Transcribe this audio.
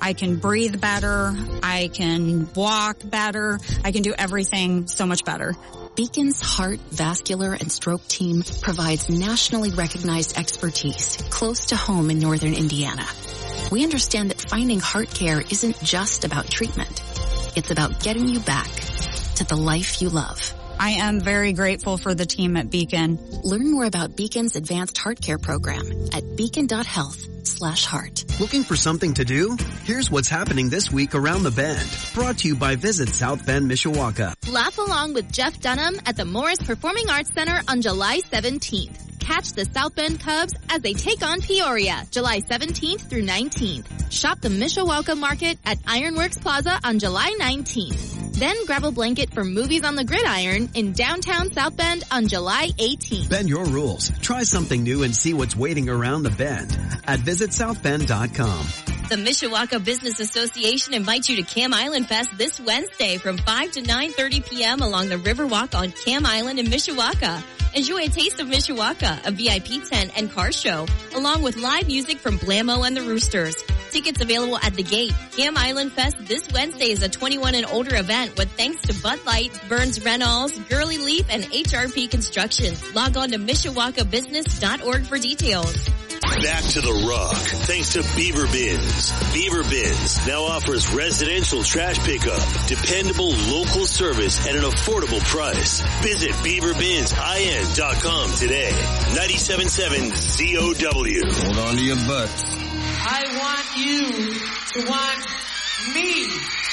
I can breathe better. I can walk better. I can do everything so much better. Beacon's Heart, Vascular, and Stroke team provides nationally recognized expertise close to home in northern Indiana. We understand that finding heart care isn't just about treatment. It's about getting you back to the life you love. I am very grateful for the team at Beacon. Learn more about Beacon's advanced heart care program at beacon.health/heart. Looking for something to do? Here's what's happening this week around the Bend. Brought to you by Visit South Bend, Mishawaka. Laugh along with Jeff Dunham at the Morris Performing Arts Center on July 17th. Catch the South Bend Cubs as they take on Peoria, July 17th through 19th. Shop the Mishawaka Market at Ironworks Plaza on July 19th. Then grab a blanket for Movies on the Gridiron in downtown South Bend on July 18th. Bend your rules. Try something new and see what's waiting around the Bend at visitsouthbend.com. The Mishawaka Business Association invites you to Cam Island Fest this Wednesday from 5 to 9:30 p.m. along the Riverwalk on Cam Island in Mishawaka. Enjoy a taste of Mishawaka, a VIP tent and car show, along with live music from Blammo and the Roosters. Tickets available at the gate. Cam Island Fest this Wednesday is a 21 and older event with thanks to Bud Light, Burns Reynolds, Girly Leaf, and HRP Construction. Log on to MishawakaBusiness.org for details. Back to the Rock, thanks to Beaver Bins. Beaver Bins now offers residential trash pickup, dependable local service at an affordable price. Visit BeaverBinsIN.com today. 97.7 ZOW. Hold on to your butts. I want you to want me.